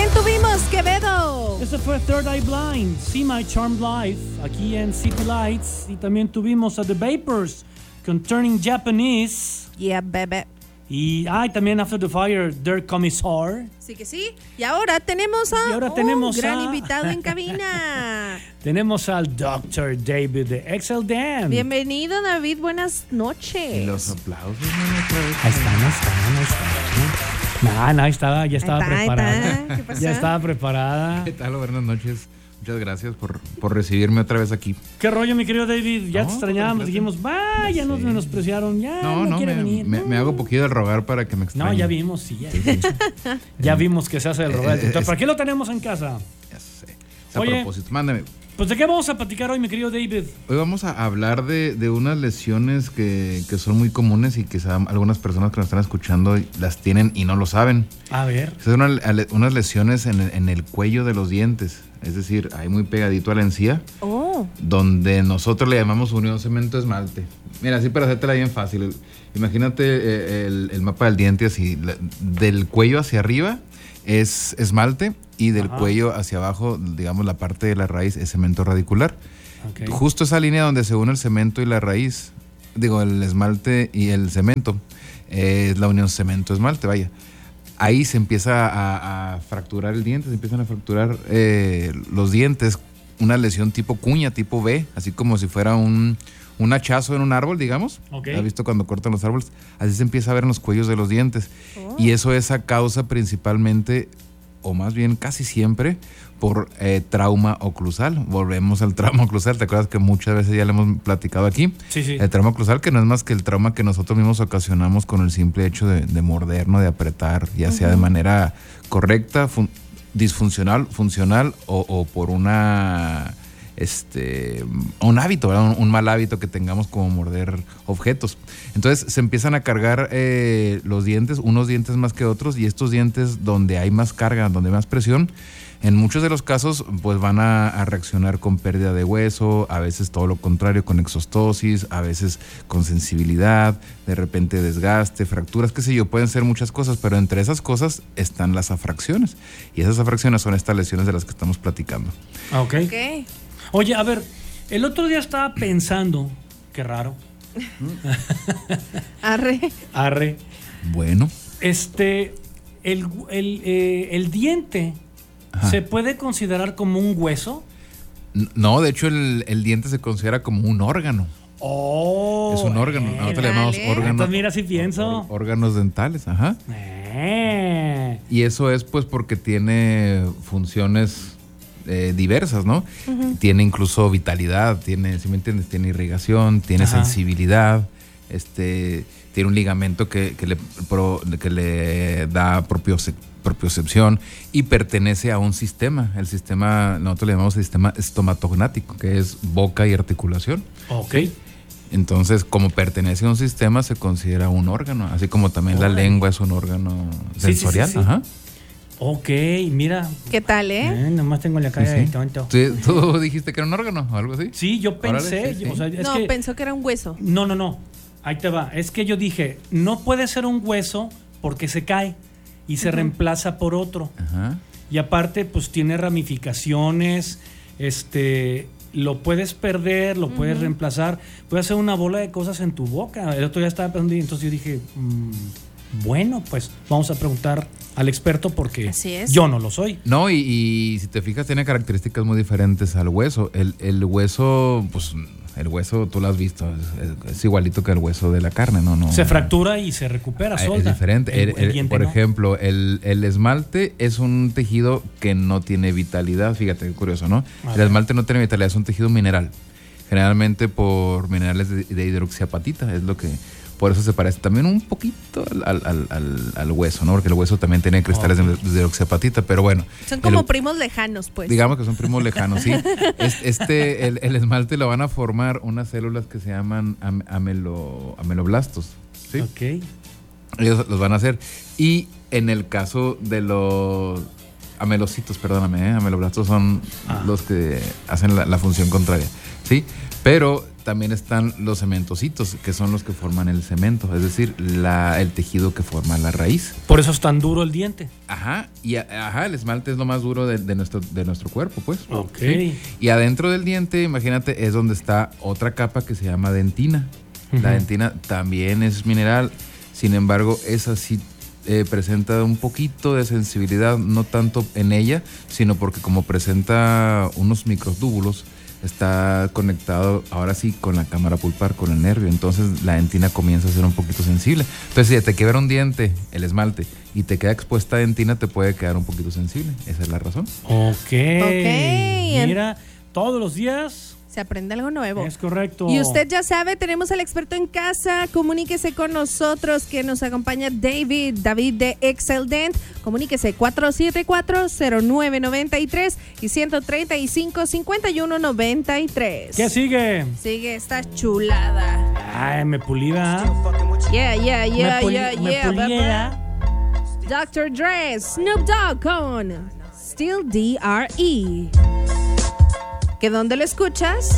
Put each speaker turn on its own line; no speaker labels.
tuvimos, Quevedo?
Ese fue Third Eye Blind, See My Charmed Life, aquí en City Lights. Y también tuvimos a The Vapors con Turning Japanese.
Yeah, bebé.
Y también After the Fire, Der Kommissar.
Sí que sí. Y ahora tenemos a un gran invitado en cabina.
Tenemos al Dr. David de Excel Dan.
Bienvenido, David. Buenas noches.
Y los aplausos.
Ahí están. No, estaba, ya estaba preparada.
¿Qué pasó?
Ya estaba preparada.
¿Qué tal? Buenas noches. Muchas gracias por recibirme otra vez aquí.
¿Qué rollo, mi querido David? Ya
No,
te extrañábamos,
gracias.
dijimos, ya nos menospreciaron, ya no quiere venir.
Me hago poquito del rogar para que me extrañen.
No, ya vimos, sí. Ya vimos que se hace el rogar. Entonces, ¿para qué lo tenemos en casa?
Ya sé. A
Oye,
propósito, mándame.
Pues, ¿de qué vamos a platicar hoy, mi querido David?
Hoy vamos a hablar de unas lesiones que son muy comunes y quizá algunas personas que nos están escuchando las tienen y no lo saben.
A ver.
Son unas lesiones en el cuello de los dientes. Es decir, ahí muy pegadito a la encía.
Oh.
Donde nosotros le llamamos unión cemento-esmalte. Mira, así para hacértela bien fácil. Imagínate el mapa del diente así. Del cuello hacia arriba es esmalte y del cuello hacia abajo, digamos, la parte de la raíz es cemento radicular.
Okay.
Justo esa línea donde se une el cemento y la raíz, el esmalte y el cemento, es la unión cemento-esmalte, vaya. Ahí se empieza a fracturar el diente, se empiezan a fracturar los dientes, una lesión tipo cuña, tipo V, así como si fuera un hachazo en un árbol, digamos.
Okay.
¿Has visto cuando cortan los árboles? Así se empieza a ver en los cuellos de los dientes. Oh. Y eso es a causa principalmente, o más bien casi siempre, por trauma oclusal. Volvemos al trauma oclusal. ¿Te acuerdas que muchas veces ya le hemos platicado aquí?
Sí, sí.
El trauma oclusal, que no es más que el trauma que nosotros mismos ocasionamos con el simple hecho de mordernos, de apretar, ya sea de manera correcta, disfuncional, funcional o por un hábito, ¿verdad? Un mal hábito que tengamos como morder objetos. Entonces se empiezan a cargar los dientes, unos dientes más que otros, y estos dientes donde hay más carga, donde hay más presión, en muchos de los casos pues van a reaccionar con pérdida de hueso, a veces todo lo contrario, con exostosis, a veces con sensibilidad, de repente desgaste, fracturas, qué sé yo, pueden ser muchas cosas, pero entre esas cosas están las afracciones, y esas afracciones son estas lesiones de las que estamos platicando.
Ok. Oye, a ver, el otro día estaba pensando, qué raro. Arre.
Bueno.
El diente,
ajá,
¿se puede considerar como un hueso?
No, de hecho el diente se considera como un órgano.
Oh.
Es un órgano. Nosotros le llamamos órganos.
Entonces mira, sí pienso.
Órganos dentales, ajá. Y eso es pues porque tiene funciones diversas, ¿no? Uh-huh. Tiene incluso vitalidad, tiene, ¿sí me entiendes? Tiene irrigación, tiene sensibilidad, tiene un ligamento que le da propiocepción y pertenece a un sistema. El sistema, nosotros le llamamos sistema estomatognático, que es boca y articulación.
Ok.
¿Sí? Entonces, como pertenece a un sistema, se considera un órgano, así como también la lengua es un órgano sensorial. Sí.
Ajá. Ok, mira.
¿Qué tal,
nomás tengo la cara de tonto.
¿Tú dijiste que era un órgano o algo así?
Sí, yo pensé.
Sí.
O sea,
pensó que era un hueso.
No. Ahí te va. Es que yo dije, no puede ser un hueso porque se cae y se reemplaza por otro.
Ajá.
Y aparte, pues tiene ramificaciones, lo puedes perder, lo puedes reemplazar, puede hacer una bola de cosas en tu boca. El otro día estaba pensando y entonces yo dije, bueno, pues vamos a preguntar al experto porque yo no lo soy.
No, y si te fijas, tiene características muy diferentes al hueso. El hueso, pues el hueso, tú lo has visto, es igualito que el hueso de la carne, ¿no?
Se fractura y se recupera sola.
Es diferente.
El diente,
por
¿no?
ejemplo, el esmalte es un tejido que no tiene vitalidad. Fíjate, qué curioso, ¿no? El esmalte no tiene vitalidad, es un tejido mineral. Generalmente por minerales de hidroxiapatita, es lo que... Por eso se parece también un poquito al hueso, ¿no? Porque el hueso también tiene cristales de hidroxiapatita, pero bueno.
Son como primos lejanos, pues.
Digamos que son primos lejanos, sí. El esmalte lo van a formar unas células que se llaman ameloblastos, ¿sí?
Ok.
Ellos los van a hacer. Y en el caso de los amelocitos, perdóname, ameloblastos son los que hacen la función contraria, ¿sí? Pero también están los cementocitos, que son los que forman el cemento, es decir, el tejido que forma la raíz.
Por eso es tan duro el diente.
El esmalte es lo más duro de nuestro cuerpo, pues.
Ok.
¿Sí? Y adentro del diente, imagínate, es donde está otra capa que se llama dentina. La dentina también es mineral, sin embargo, esa sí presenta un poquito de sensibilidad, no tanto en ella, sino porque como presenta unos microtúbulos, está conectado ahora sí con la cámara pulpar, con el nervio, entonces la dentina comienza a ser un poquito sensible. Entonces si te quebra un diente, el esmalte, y te queda expuesta dentina, te puede quedar un poquito sensible. Esa es la razón.
Ok. Mira, todos los días
se aprende algo nuevo.
Es correcto.
Y usted ya sabe, tenemos al experto en casa. Comuníquese con nosotros, que nos acompaña David de Exceldent. Comuníquese 474-0993 y 135-5193.
¿Qué sigue?
Sigue esta chulada.
Ay, me pulida.
Yeah.
Me puliera.
Dr. Dre, Snoop Dogg con Still D.R.E. ¿Que dónde lo escuchas?